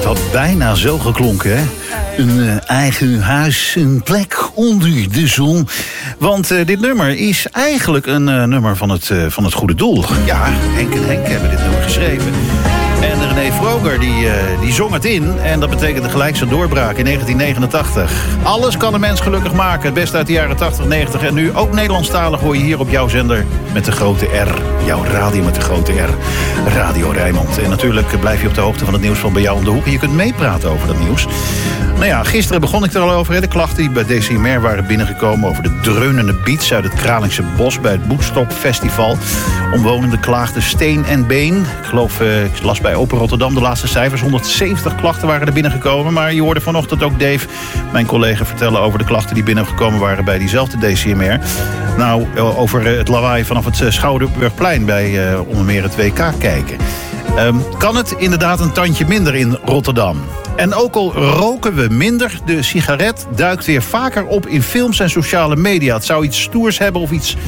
had bijna zo geklonken, hè? Een eigen huis, een plek onder de zon. Want dit nummer is eigenlijk een nummer van het goede doel. Ja, Henk en Henk hebben dit nummer geschreven. En René Vroger die zong het in. En dat betekende gelijk zijn doorbraak in 1989. Alles kan een mens gelukkig maken. Het beste uit de jaren 80, 90 en nu. Ook Nederlandstalig hoor je hier op jouw zender met de grote R. Jouw radio met de grote R. Radio Rijnmond. En natuurlijk blijf je op de hoogte van het nieuws van bij jou om de hoek. En je kunt meepraten over dat nieuws. Nou ja, gisteren begon ik er al over. De klachten die bij DCMR waren binnengekomen over de dreunende beats uit het Kralingse Bos bij het Woodstock Festival. Omwonenden klaagden steen en been. Ik geloof, ik las bij Open Rotterdam de laatste cijfers. 170 klachten waren er binnengekomen. Maar je hoorde vanochtend ook Dave, mijn collega, vertellen over de klachten die binnengekomen waren bij diezelfde DCMR. Nou, over het lawaai vanaf het Schouwburgplein bij onder meer het WK kijken. Kan het inderdaad een tandje minder in Rotterdam? En ook al roken we minder, de sigaret duikt weer vaker op in films en sociale media. Het zou iets stoers hebben of iets